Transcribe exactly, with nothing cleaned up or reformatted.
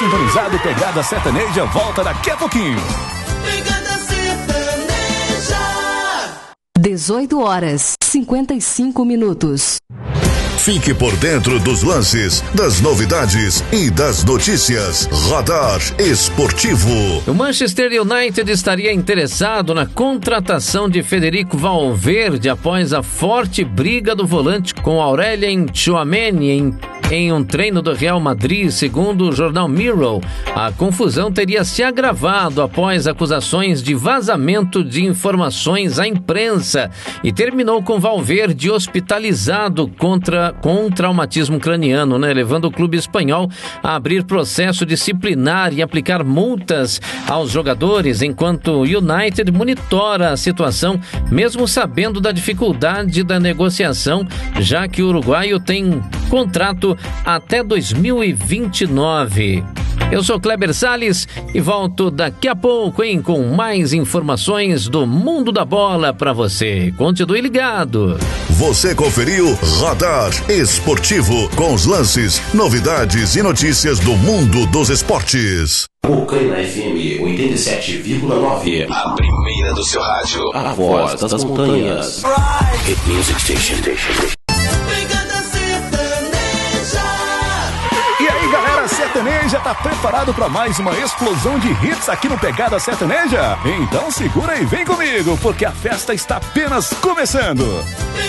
sintonizado, Pegada Sertaneja volta daqui a pouquinho. Pegada Sertaneja. dezoito horas, cinquenta e cinco minutos. Fique por dentro dos lances, das novidades e das notícias. Radar Esportivo. O Manchester United estaria interessado na contratação de Federico Valverde após a forte briga do volante com Aurélien Tchouaméni em Em um treino do Real Madrid, segundo o jornal Mirror, a confusão teria se agravado após acusações de vazamento de informações à imprensa e terminou com Valverde hospitalizado contra, com um traumatismo craniano, né, levando o clube espanhol a abrir processo disciplinar e aplicar multas aos jogadores, enquanto o United monitora a situação, mesmo sabendo da dificuldade da negociação, já que o uruguaio tem contrato até dois mil e vinte e nove. Eu sou Kleber Salles e volto daqui a pouco, hein, com mais informações do mundo da bola para você. Continue ligado. Você conferiu Radar Esportivo com os lances, novidades e notícias do mundo dos esportes. Bocaina F M oitenta e sete vírgula nove. A primeira do seu rádio. A voz das montanhas. Hit Music Station. Sertaneja tá preparado para mais uma explosão de hits aqui no Pegada Sertaneja? Então segura e vem comigo, porque a festa está apenas começando.